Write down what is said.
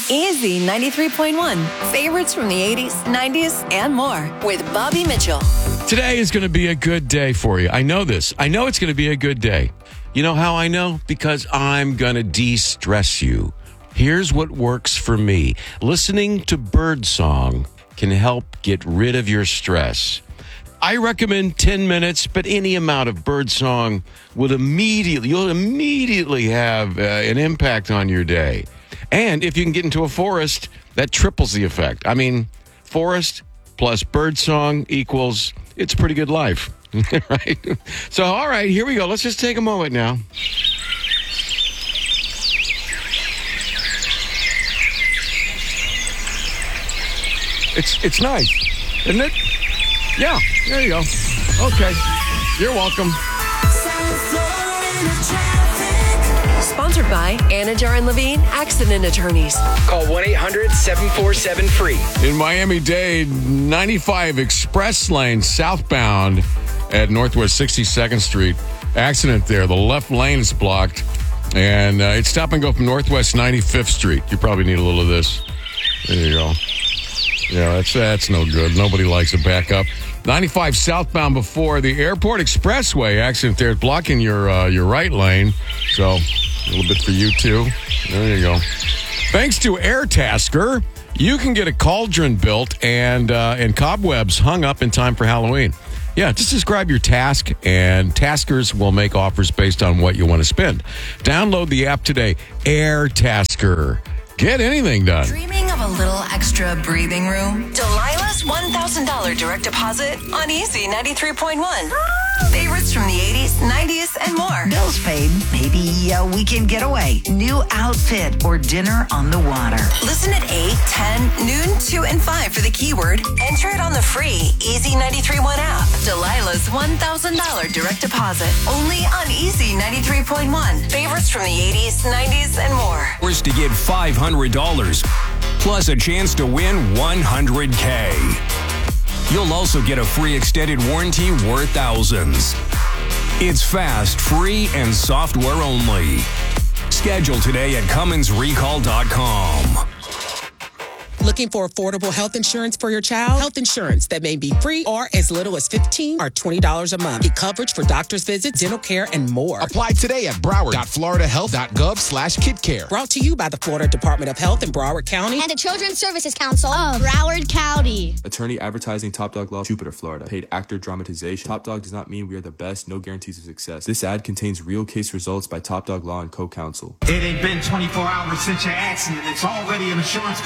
Easy 93.1. Favorites from the 80s, 90s, and more with Bobby Mitchell. Today is going to be a good day for you. I know this. I know it's going to be a good day. You know how I know? Because I'm going to de-stress you. Here's what works for me. Listening to birdsong can help get rid of your stress. I recommend 10 minutes, but any amount of birdsong you'll immediately have an impact on your day. And if you can get into a forest, that triples the effect. I mean, forest plus birdsong equals, it's a pretty good life, right? So, all right, here we go. Let's just take a moment now. It's nice, isn't it? Yeah, there you go. Okay, you're welcome. Sponsored by Anajar and Levine Accident Attorneys. Call 1-800-747-FREE. In Miami-Dade, 95 Express Lane southbound at Northwest 62nd Street. Accident there. The left lane is blocked. And it's stop and go from Northwest 95th Street. You probably need a little of this. There you go. Yeah, that's no good. Nobody likes a backup. 95 southbound before the Airport Expressway. Accident there blocking your right lane. So a little bit for you too. There you go. Thanks to AirTasker, you can get a cauldron built and cobwebs hung up in time for Halloween. Yeah, just describe your task, and taskers will make offers based on what you want to spend. Download the app today, AirTasker. Get anything done. Dreaming of a little extra breathing room? Delilah's $1,000 direct deposit on Easy 93.1. Favorites from the 80s, 90s, and more. Bills paid. Maybe a weekend getaway. New outfit or dinner on the water. Listen at 8, 10, noon, 2, and 5 for the keyword. Enter it on the free Easy 93.1 app. Delilah's $1,000 direct deposit. Only on Easy 93.1. Favorites from the 80s, 90s, and more. To get $500 plus a chance to win $100K. You'll also get a free extended warranty worth thousands. It's fast, free, and software only. Schedule today at CummonsRecall.com. Looking for affordable health insurance for your child? Health insurance that may be free or as little as $15 or $20 a month. Get coverage for doctor's visits, dental care, and more. Apply today at Broward.floridahealth.gov/kidcare. Brought to you by the Florida Department of Health in Broward County and the Children's Services Council of Broward County. Attorney advertising Top Dog Law, Jupiter, Florida. Paid actor dramatization. Top Dog does not mean we are the best. No guarantees of success. This ad contains real case results by Top Dog Law and co-counsel. It ain't been 24 hours since your accident. It's already an insurance